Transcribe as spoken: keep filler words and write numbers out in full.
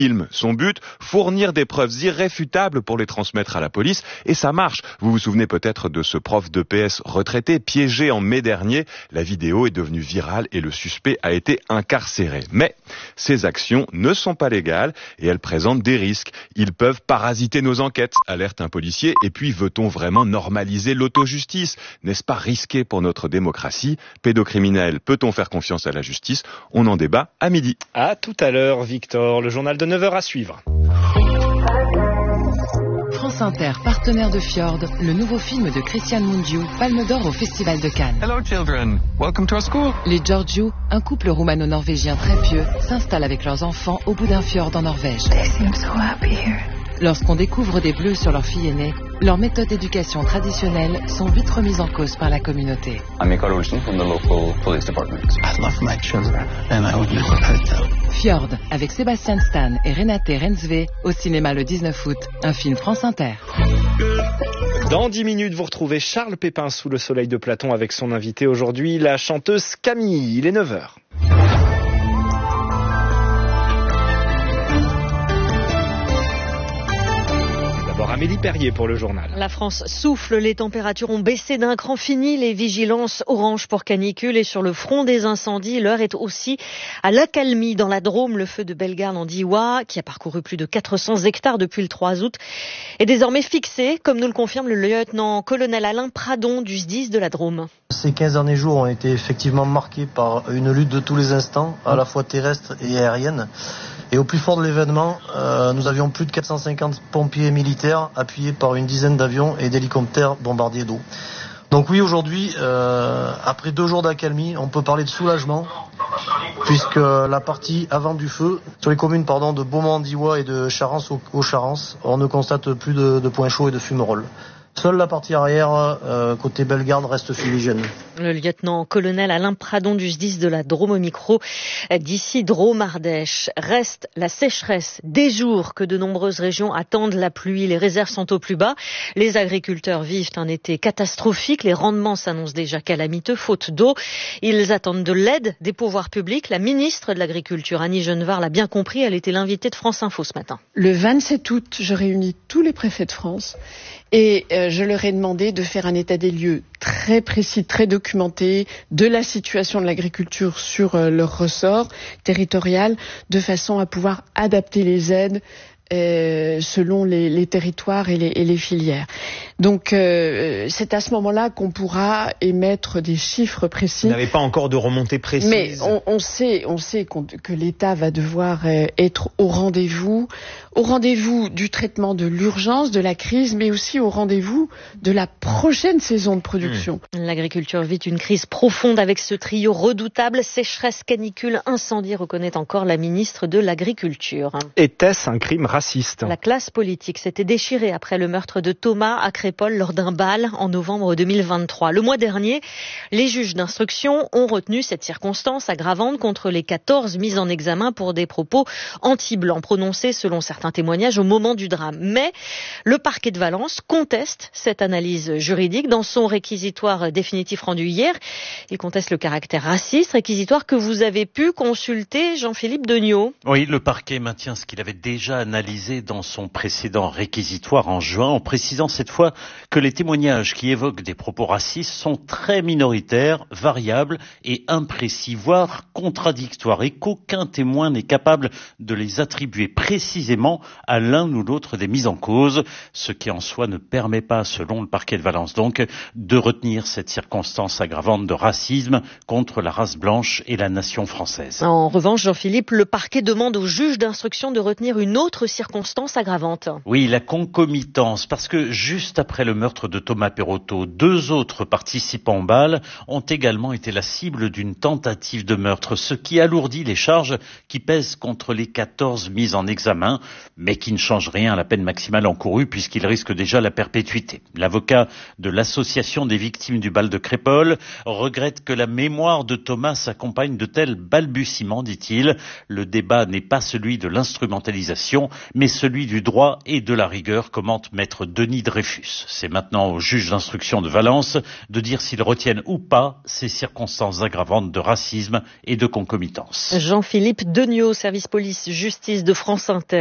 Ilm. Son but, fournir des preuves irréfutables pour les transmettre à la police, et ça marche. Vous vous souvenez peut-être de ce prof d'E P S retraité piégé en mai dernier. La vidéo est devenue virale et le suspect a été incarcéré. Mais ces actions ne sont pas légales et elles présentent des risques. Ils peuvent parasiter nos enquêtes, alerte un policier. Et puis, veut-on vraiment normaliser l'autojustice ? N'est-ce pas risqué pour notre démocratie ? Pédocriminel, peut-on faire confiance à la justice ? On en débat à midi. À tout à l'heure, Victor. Le journal de neuf heures à suivre. France Inter, partenaire de Fjord, le nouveau film de Christian Mungiu, Palme d'Or au Festival de Cannes. Hello children, welcome to our school. Les Georgiou, un couple roumano-norvégien très pieux, s'installent avec leurs enfants au bout d'un fjord en Norvège. They seem so happy here. Lorsqu'on découvre des bleus sur leur fille aînée, leurs méthodes d'éducation traditionnelles sont vite remises en cause par la communauté. I'm Mikael Olsen from the local police department. I love my children and I would never hurt them. Fjord, avec Sébastien Stan et Renate Rensve, au cinéma le dix-neuf août, un film France Inter. Dans dix minutes, vous retrouvez Charles Pépin sous le soleil de Platon avec son invité aujourd'hui, la chanteuse Camille. Il est neuf heures. Amélie Perrier pour le journal. La France souffle, les températures ont baissé d'un cran, fini les vigilances orange pour canicule et sur le front des incendies, l'heure est aussi à l'accalmie. Dans la Drôme, le feu de Bellegarde en Diois, qui a parcouru plus de quatre cents hectares depuis le trois août, est désormais fixé, comme nous le confirme le lieutenant-colonel Alain Pradon du S D I S de la Drôme. Ces quinze derniers jours ont été effectivement marqués par une lutte de tous les instants, à la fois terrestre et aérienne. Et au plus fort de l'événement, euh, nous avions plus de quatre cent cinquante pompiers militaires appuyés par une dizaine d'avions et d'hélicoptères bombardiers d'eau. Donc oui, aujourd'hui, euh, après deux jours d'accalmie, on peut parler de soulagement, puisque la partie avant du feu, sur les communes pardon, de Beaumont-en-Diois et de Charence-aux-Charence, on ne constate plus de, de points chauds et de fumerolles. Seule la partie arrière, euh, côté Bellegarde, reste fumigène. Le lieutenant-colonel Alain Pradon du S D I S de la Drôme au micro d'ici Drôme-Ardèche. Reste la sécheresse des jours que de nombreuses régions attendent la pluie. Les réserves sont au plus bas. Les agriculteurs vivent un été catastrophique. Les rendements s'annoncent déjà calamiteux, faute d'eau. Ils attendent de l'aide des pouvoirs publics. La ministre de l'Agriculture, Annie Genevard, l'a bien compris. Elle était l'invitée de France Info ce matin. Le vingt-sept août, je réunis tous les préfets de France et euh, je leur ai demandé de faire un état des lieux très précis, très documenté de la situation de l'agriculture sur euh, leur ressort territorial, de façon à pouvoir adapter les aides Euh, selon les, les territoires et les, et les filières. Donc euh, c'est à ce moment-là qu'on pourra émettre des chiffres précis. Vous n'avez pas encore de remontée précise. Mais on, on sait, on sait qu'on, que l'État va devoir euh, être au rendez-vous, au rendez-vous du traitement de l'urgence, de la crise, mais aussi au rendez-vous de la prochaine saison de production. Mmh. L'agriculture vit une crise profonde avec ce trio redoutable, sécheresse, canicule, incendie, reconnaît encore la ministre de l'Agriculture. Était-ce un crime raciste ? La classe politique s'était déchirée après le meurtre de Thomas à Crépol lors d'un bal en novembre deux mille vingt-trois. Le mois dernier, les juges d'instruction ont retenu cette circonstance aggravante contre les quatorze mises en examen pour des propos anti-blancs prononcés selon certains témoignages au moment du drame. Mais le parquet de Valence conteste cette analyse juridique dans son réquisitoire définitif rendu hier. Il conteste le caractère raciste, réquisitoire que vous avez pu consulter, Jean-Philippe Degnaud. Oui, le parquet maintient ce qu'il avait déjà analysé dans son précédent réquisitoire en juin, en précisant cette fois que les témoignages qui évoquent des propos racistes sont très minoritaires, variables et imprécis, voire contradictoires, et qu'aucun témoin n'est capable de les attribuer précisément à l'un ou l'autre des mis en cause, ce qui en soi ne permet pas, selon le parquet de Valence donc, de retenir cette circonstance aggravante de racisme contre la race blanche et la nation française. En revanche, Jean-Philippe, le parquet demande au juge d'instruction de retenir une autre circonstance aggravante. Oui, la concomitance, parce que juste après le meurtre de Thomas Perrotto, deux autres participants au bal ont également été la cible d'une tentative de meurtre, ce qui alourdit les charges qui pèsent contre les quatorze mises en examen. mais qui ne change rien à la peine maximale encourue puisqu'il risque déjà la perpétuité. L'avocat de l'association des victimes du bal de Crépol regrette que la mémoire de Thomas s'accompagne de tels balbutiements, dit-il. Le débat n'est pas celui de l'instrumentalisation, mais celui du droit et de la rigueur, commente maître Denis Dreyfus. C'est maintenant au juge d'instruction de Valence de dire s'ils retiennent ou pas ces circonstances aggravantes de racisme et de concomitance. Jean-Philippe Degnaud, service police-justice de France Inter.